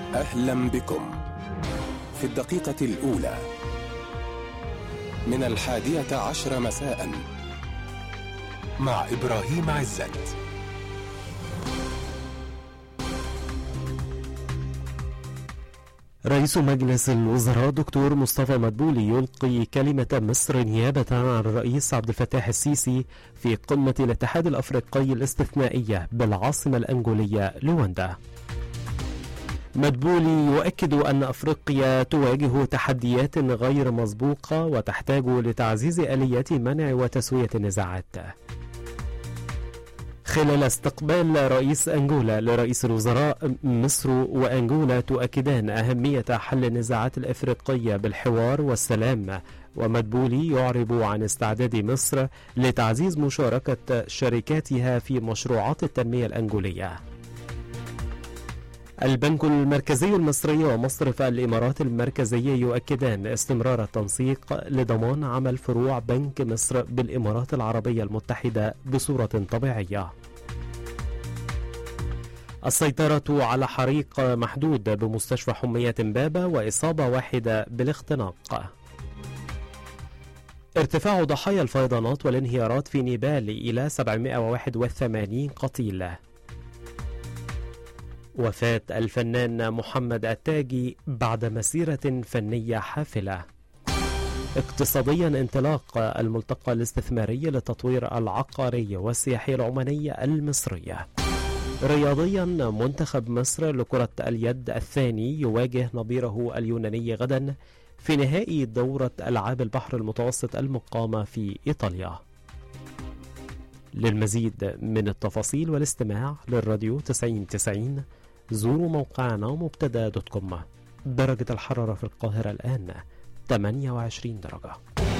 أهلا بكم في الدقيقة الأولى من 11:10 مساء مع إبراهيم عزت. رئيس مجلس الوزراء دكتور مصطفى مدبولي يلقي كلمة مصر نيابة عن الرئيس عبد الفتاح السيسي في قمة الاتحاد الأفريقي الاستثنائية بالعاصمة الأنجولية لواندا. مدبولي يؤكد أن أفريقيا تواجه تحديات غير مسبوقة وتحتاج لتعزيز آليات منع وتسوية النزاعات. خلال استقبال رئيس أنجولا لرئيس الوزراء، مصر وأنجولا تؤكدان أهمية حل النزاعات الإفريقية بالحوار والسلام، ومدبولي يعرب عن استعداد مصر لتعزيز مشاركة شركاتها في مشروعات التنمية الأنجولية. البنك المركزي المصري ومصرف الإمارات المركزي يؤكدان استمرار التنسيق لضمان عمل فروع بنك مصر بالإمارات العربية المتحدة بصورة طبيعية. السيطرة على حريق محدود بمستشفى حمية إمبابة وإصابة واحدة بالاختناق. ارتفاع ضحايا الفيضانات والانهيارات في نيبال إلى 781 قتيل. وفاة الفنان محمد التاجي بعد مسيرة فنية حافلة. اقتصاديا، انطلاق الملتقى الاستثماري للتطوير العقاري والسياحي العماني المصري. رياضيا، منتخب مصر لكرة اليد الثاني يواجه نظيره اليوناني غدا في نهائي دورة ألعاب البحر المتوسط المقامة في إيطاليا. للمزيد من التفاصيل والاستماع للراديو 90-90 زوروا موقعنا مبتدا.com. درجة الحرارة في القاهرة الآن 28 درجة.